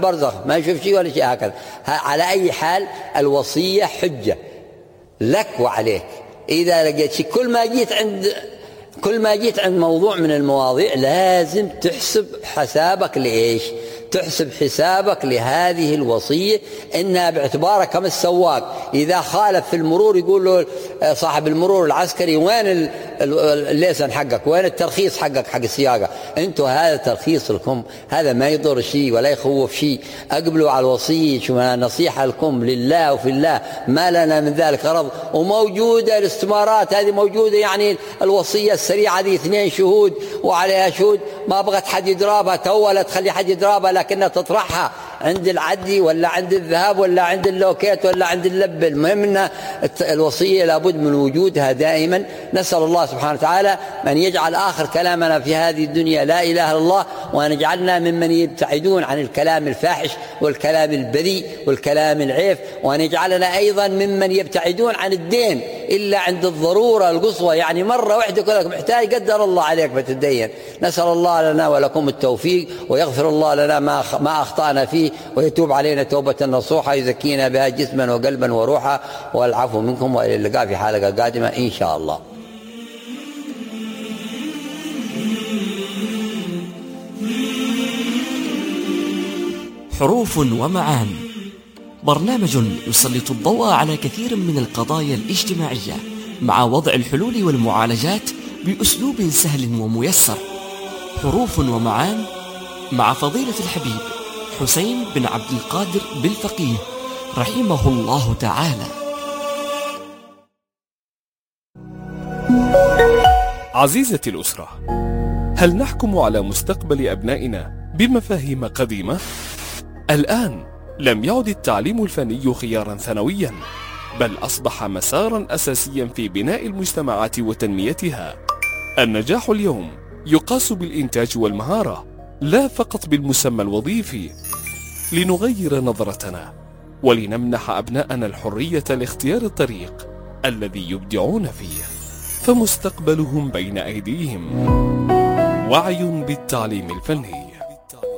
برزخ ما يشوف شيء ولا شيء هكذا. على أي حال الوصية حجة لك وعليك. إذا لقيت شيء كل ما جيت عند موضوع من المواضيع لازم تحسب حسابك لإيش؟ تحسب حسابك لهذه الوصية، إنها باعتبارك كم السواق إذا خالف في المرور يقول له صاحب المرور العسكري وين الليسن حقك، وين الترخيص حقك حق السياقة، انتوا هذا ترخيص لكم، هذا ما يضر شيء ولا يخوف شيء. اقبلوا على الوصية، شو نصيحة لكم لله وفي الله، ما لنا من ذلك غرض. وموجودة الاستمارات هذه موجودة، يعني الوصية السريعة دي 2 شهود وعليها شهود، ما بغت حد يضربها ولا تخلي حد يضربها، لكنها تطرحها عند العدي ولا عند الذهاب ولا عند اللوكيت ولا عند اللب. المهم ان الوصية لابد من وجودها دائما. نسأل الله سبحانه وتعالى أن يجعل آخر كلامنا في هذه الدنيا لا إله إلا الله، وأن يجعلنا ممن يبتعدون عن الكلام الفاحش والكلام البذيء والكلام العيف، وأن يجعلنا أيضا ممن يبتعدون عن الدين إلا عند الضرورة القصوى، يعني مرة واحدة كلك محتاج قدر الله عليك فتدين. نسأل الله لنا ولكم التوفيق، ويغفر الله لنا ما أخطأنا فيه، ويتوب علينا توبة نصوحة يزكينا بها جسما وقلبا وروحا، والعفو منكم، وإلى اللقاء في حلقة قادمة إن شاء الله. حروف ومعاني، برنامج يسلط الضوء على كثير من القضايا الاجتماعية مع وضع الحلول والمعالجات بأسلوب سهل وميسر. حروف ومعاني مع فضيلة الحبيب حسين بن عبد القادر بالفقيه رحمه الله تعالى. عزيزتي الأسرة، هل نحكم على مستقبل أبنائنا بمفاهيم قديمة؟ الآن لم يعد التعليم الفني خيارا ثانويا، بل أصبح مسارا أساسيا في بناء المجتمعات وتنميتها. النجاح اليوم يقاس بالإنتاج والمهارة، لا فقط بالمسمى الوظيفي. لنغير نظرتنا ولنمنح أبناءنا الحرية لاختيار الطريق الذي يبدعون فيه، فمستقبلهم بين أيديهم. وعي بالتعليم الفني.